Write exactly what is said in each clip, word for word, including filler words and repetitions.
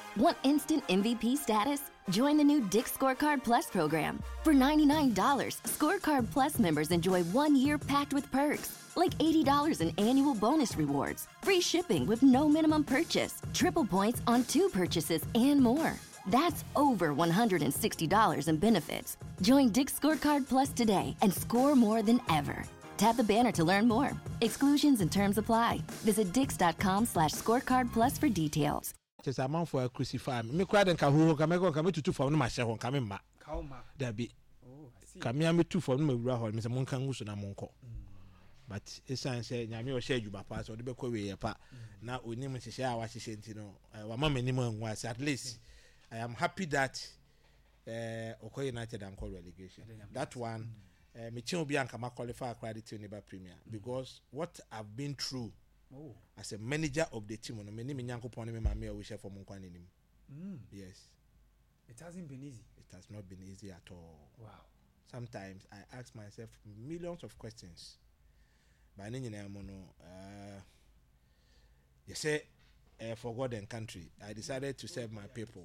Want instant M V P status? Join the new Dick's Scorecard Plus program. For ninety-nine dollars, Scorecard Plus members enjoy one year packed with perks, like eighty dollars in annual bonus rewards, free shipping with no minimum purchase, triple points on two purchases, and more. That's over one hundred sixty dollars in benefits. Join Dick's Scorecard Plus today and score more than ever. Tap the banner to learn more. Exclusions and terms apply. Visit dix.com slash scorecard plus for details. Just a man for a crucify me. Me crowd and Kahu, Kameko, Kami to two for my share on Kamima. Kauma. There be. Oh, I see. Kamia two for me, Rahol, Mister Monkangus and Monko. But it's a say, Yami or share you by pass or the Bekoe apart. Now we name to share what she said, you know. Our mamma minimum was at least. I am happy that uh, Oko United and call relegation. That one. Uh, me will be and qualify credit to Neighbor Premier because what I've been through oh. as a manager of the team, no many nyanko pon me mama we share for Monkwan nim. Yes, it hasn't been easy. It has not been easy at all. Wow. Sometimes I ask myself millions of questions. But then you know, uh, you say uh, for God and country, I decided to serve my people.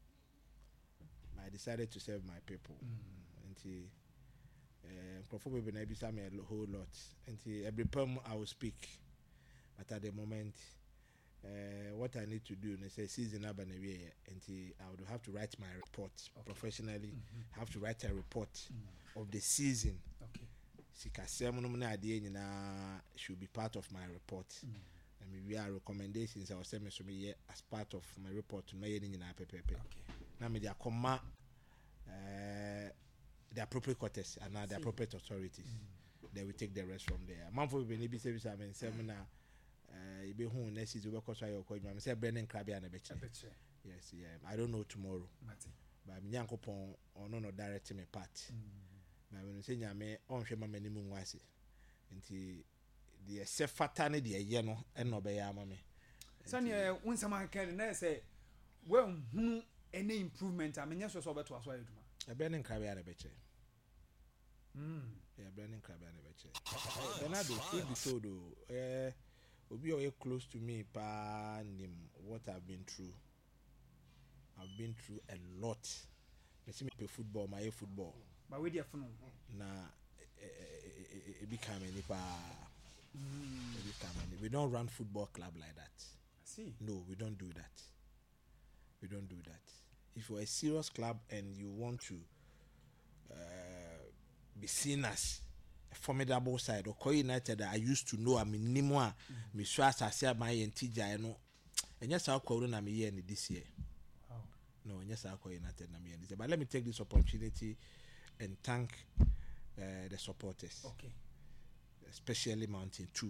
I decided to serve my people, mm. and. He, Uh, probably when I be a whole lot, and every poem I will speak, but at the moment, uh, what I need to do is say season up and away, and I would have to write my report okay. professionally. Mm-hmm. Have to write a report mm-hmm. of the season. Okay. Sika seven idea should be part of my report. Mm-hmm. And maybe our recommendations I will send me to me as part of my report to me in okay. Now me dia comma uh the appropriate quarters and now the appropriate authorities. Mm. They will take the rest from there. Man for be be service I mean seminar uh you be who next is we cause I call you say Brendan Krabia na beche. Yes, yeah. I don't know tomorrow. Mate. But me yankopon or no no direct me part. But when you say nyame on hwe mama ni mu wase. Nti the se fatane de ye no e no be ya mama me. So ne won sama kan na say we hunu any improvement I mean yes so beto aso ayeduma. A Brendan Krabia na beche. Mm. Yeah, Brendan Krabia na beche. Bernardo, if be so do eh obi o close to me pa nim what I've been through. I've been through a lot. Me see me play football, my football. But we dey fun. Na e become any pa. Mm. Become we don't run football club like that. I see. No, we don't do that. We don't do that. If you're a serious club and you want to uh, be seen as a formidable side, or United that I used to know, I mean, Nimoa, me swas I say my entija, I know, and yes, I'll call me here this year. Wow. No, and yes, I'll call United na me this year. But let me take this opportunity and thank uh, the supporters. Okay. Especially Mountain Two,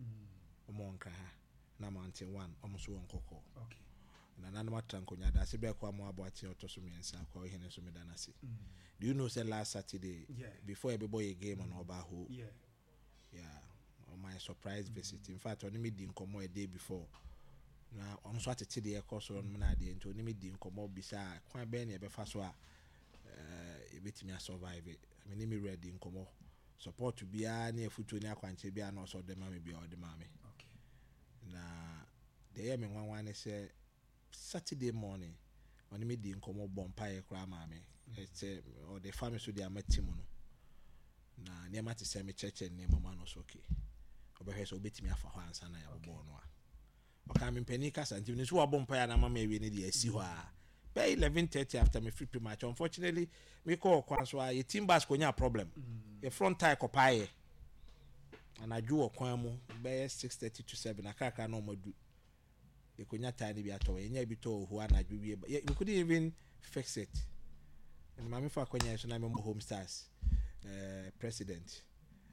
Omonka, na Mountain One, almost one coco. Okay. Na nanoma trankonya da se be kwa mo aboate otoso miensa kwa hene so medana se. Do you know say last Saturday yeah. before everybody a game on Obaho? Yeah. Yeah. On my surprise mm-hmm. visit. In fact, on me di nkomo a day before. Na on so atete de e course on na de nto oni me di nkomo bisa kwan be na e be fa so a eh e betimi survive. I mean me ready nkomo. Support to bia na efutu ni akwanche bia na so de ma me bia o de ma me. Okay. Na de ye me wan wan say Saturday morning when me di nkomo bompaye kra ma me e or the family so dey amatimu no na ne amati se me church ne mama no so okay obehwe so obetimi afa ho ansa na ya bobo no a o ka me mpani kasa nti ne so wa bompaye na mama ewe ne dey asi ho a by eleven thirty after me free pre-match unfortunately me call kwan so a team bus ko nya problem e front tire ko paye and aju okwan mu by six thirty to seven akaka na omadu e konya tiny bi ato enya bi to ho anadwo bi we couldn't even fix it and mama fa konya so na me home stars uh, president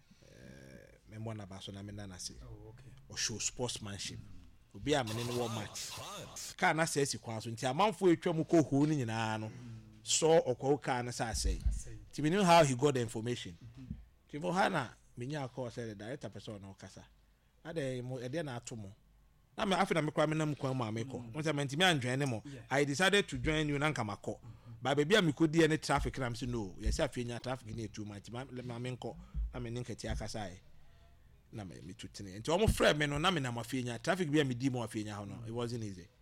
uh, me mo na ba so na me na na se oh okay o show sportsmanship obi a me ne wo match ka na se si kwan so nti amanfo etwa mu ko ho ni nyina no so okwo ka na sa say ti me know how he got the information ti mo hana me nya call say the director person na okasa ade mo e de na atomo na me afina me kwa me nam kwa ma me ko won say mentimi anjoin ne mo I decided to join you na nka makọ ba baby a me ko die ne traffic na me say no yes afia nya traffic ne too much ma me nko na me nkati akasa e na me me tutene nti o mo frɛ me no na me na mafia nya traffic bi a me di mo afia nya ho no it wasn't easy